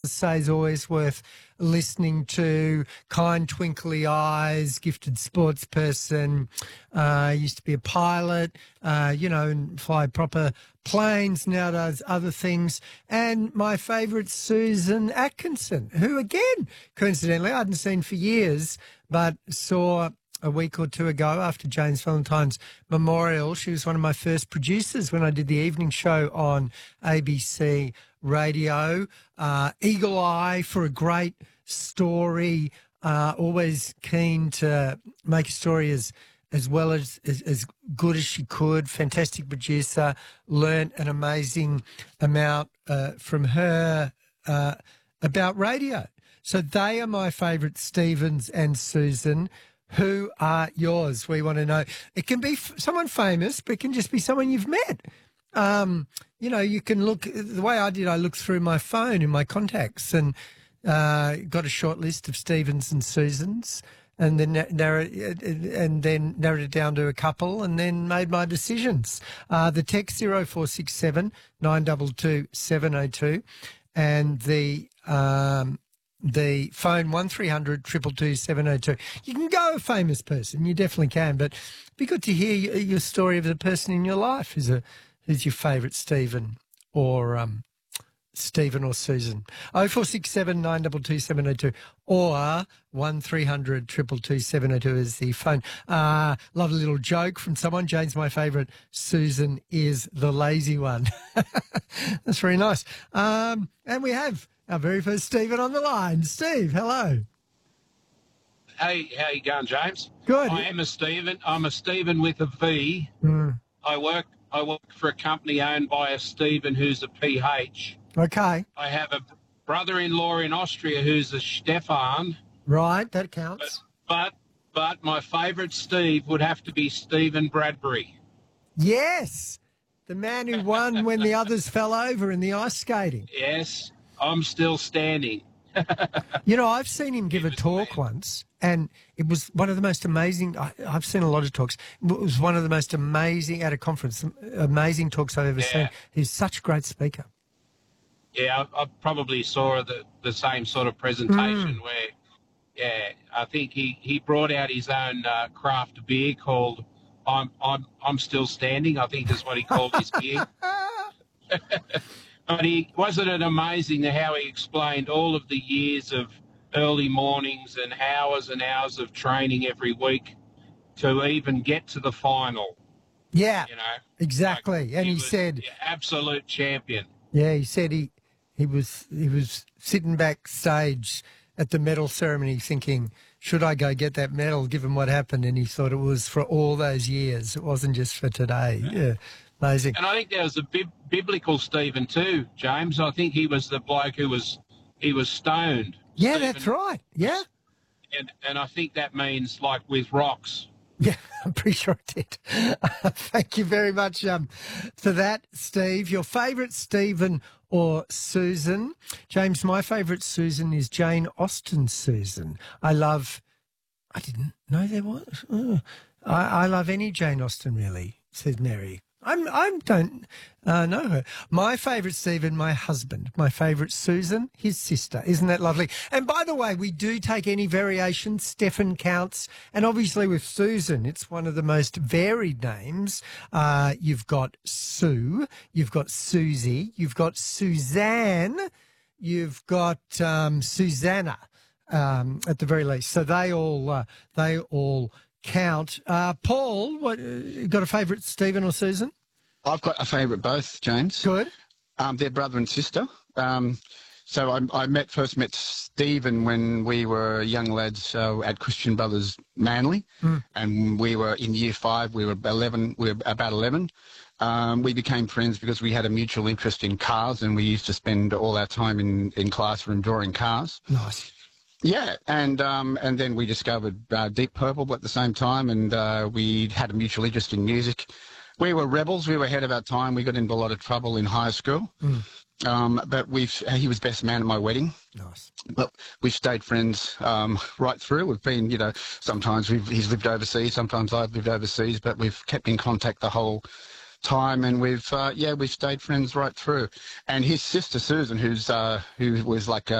say is always worth listening to. Kind, twinkly eyes, gifted sports person, used to be a pilot, and fly proper planes, now does other things. And my favourite, Susan Atkinson, who, again, coincidentally, I hadn't seen for years, but saw a week or two ago after James Valentine's memorial. She was one of my first producers when I did the evening show on ABC Radio. Eagle eye for a great story, always keen to make a story as well as good as she could. Fantastic producer, learnt an amazing amount from her about radio. So they are my favourite, Stevens and Susan. Who are yours? We want to know. It can be someone famous, but it can just be someone you've met. You can look, the way I did, I looked through my phone in my contacts and got a short list of Stevens and Susans, and then narrowed it down to a couple, and then made my decisions. The text 0467 922 702 and the phone 1300 222 702. You can go a famous person, you definitely can, but it'd be good to hear your story of the person in your life who's your favourite Stephen or Susan. 0467 922 702 or 1300 222 702 is the phone. Love a little joke from someone. Jane's my favourite. Susan is the lazy one. That's very nice. And we have our very first Stephen on the line. Steve, hello. Hey, how you going, James? Good. I am a Stephen. I'm a Stephen with a V. I work for a company owned by a Stephen who's a PH. Okay. I have a brother-in-law in Austria who's a Stefan. Right, that counts. But my favourite Steve would have to be Stephen Bradbury. Yes, the man who won when the others fell over in the ice skating. Yes, I'm still standing. I've seen him give a talk once, and it was one of the most amazing. I've seen a lot of talks. It was one of the most amazing at a conference, amazing talks I've ever seen. He's such a great speaker. Yeah, I probably saw the same sort of presentation where, I think he brought out his own craft beer called I'm Still Standing. I think that's what he called his beer. But wasn't it amazing how he explained all of the years of early mornings and hours of training every week to even get to the final? Yeah, exactly. And he said, absolute champion. Yeah, he said he was sitting backstage at the medal ceremony thinking, should I go get that medal given what happened? And he thought it was for all those years. It wasn't just for today. Yeah. Amazing. And I think there was a biblical Stephen too, James. I think he was the bloke who was stoned. Yeah, Stephen. That's right. Yeah. And I think that means like with rocks. Yeah, I'm pretty sure it did. Thank you very much for that, Steve. Your favourite Stephen or Susan? James, my favourite Susan is Jane Austen's Susan. I didn't know there was. I love any Jane Austen, really, said Mary. I don't know her. My favourite Stephen, my husband. My favourite Susan, his sister. Isn't that lovely? And by the way, we do take any variation. Stefan counts. And obviously with Susan, it's one of the most varied names. You've got Sue. You've got Susie. You've got Suzanne. You've got Susanna at the very least. So they all count. Paul, you got a favourite Stephen or Susan? I've got a favourite both, James. Good. They're brother and sister. So I first met Stephen when we were young lads at Christian Brothers Manly, and we were in year 5. We were 11. We were about 11. We became friends because we had a mutual interest in cars, and we used to spend all our time in classroom drawing cars. Nice. Yeah, and then we discovered Deep Purple at the same time, and we had a mutual interest in music. We were rebels. We were ahead of our time. We got into a lot of trouble in high school. But he was best man at my wedding. Nice. But we've stayed friends right through. We've been, sometimes he's lived overseas, sometimes I've lived overseas, but we've kept in contact the whole time, and we've stayed friends right through. And his sister Susan, who was like